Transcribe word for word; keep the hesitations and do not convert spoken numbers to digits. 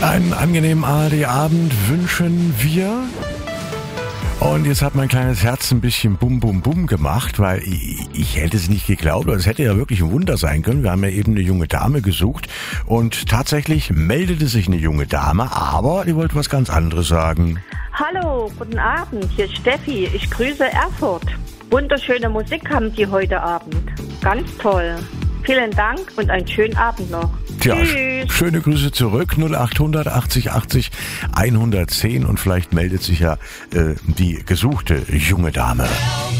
Einen angenehmen A R D-Abend wünschen wir. Und jetzt hat mein kleines Herz ein bisschen bum bum bum gemacht, weil ich, ich hätte es nicht geglaubt, aber es hätte ja wirklich ein Wunder sein können. Wir haben ja eben eine junge Dame gesucht und tatsächlich meldete sich eine junge Dame, aber die wollte was ganz anderes sagen. Hallo, guten Abend, hier ist Steffi. Ich grüße Erfurt. Wunderschöne Musik haben Sie heute Abend. Ganz toll. Vielen Dank und einen schönen Abend noch. Tja, Tschüss. Schöne Grüße zurück, null acht hundert achtzig achtzig hundertzehn und vielleicht meldet sich ja äh, die gesuchte junge Dame.